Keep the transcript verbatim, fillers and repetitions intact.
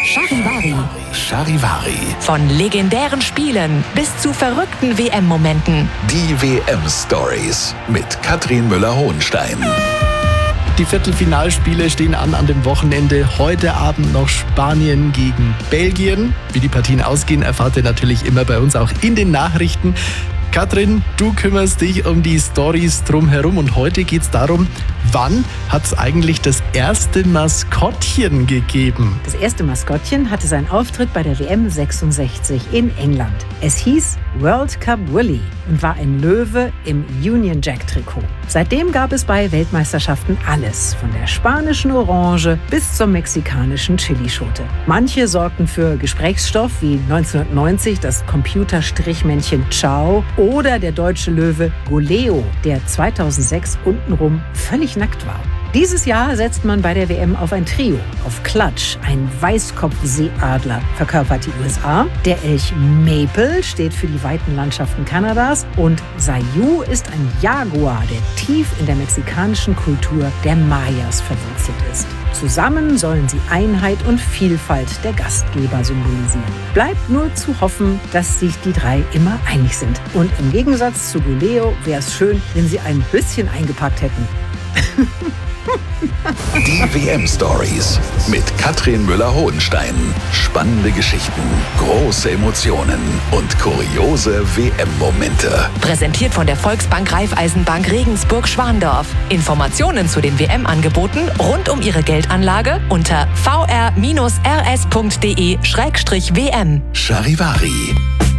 Charivari. Charivari. Von legendären Spielen bis zu verrückten W M-Momenten. Die W M-Stories mit Katrin Müller-Hohenstein. Die Viertelfinalspiele stehen an an dem Wochenende. Heute Abend noch Spanien gegen Belgien. Wie die Partien ausgehen, erfahrt ihr natürlich immer bei uns auch in den Nachrichten. Katrin, du kümmerst dich um die Storys drumherum und heute geht es darum, wann hat es eigentlich das erste Maskottchen gegeben? Das erste Maskottchen hatte seinen Auftritt bei der W M sechsundsechzig in England. Es hieß World Cup Willy und war ein Löwe im Union Jack-Trikot. Seitdem gab es bei Weltmeisterschaften alles, von der spanischen Orange bis zur mexikanischen Chilischote. Manche sorgten für Gesprächsstoff, wie neunzehnhundertneunzig das Computerstrichmännchen Ciao oder der deutsche Löwe Goleo, der zweitausendsechs untenrum völlig nackt war. Dieses Jahr setzt man bei der W M auf ein Trio. Auf Clutch, ein Weißkopfseeadler, verkörpert die U S A. Der Elch Maple steht für die weiten Landschaften Kanadas. Und Sayu ist ein Jaguar, der tief in der mexikanischen Kultur der Mayas verwurzelt ist. Zusammen sollen sie Einheit und Vielfalt der Gastgeber symbolisieren. Bleibt nur zu hoffen, dass sich die drei immer einig sind. Und im Gegensatz zu Goleo wäre es schön, wenn sie ein bisschen eingepackt hätten. Die W M-Stories mit Katrin Müller-Hohenstein. Spannende Geschichten, große Emotionen und kuriose W M-Momente. Präsentiert von der Volksbank Raiffeisenbank Regensburg-Schwandorf. Informationen zu den W M-Angeboten rund um Ihre Geldanlage unter v r bindestrich r s punkt d e schrägstrich w m. Charivari.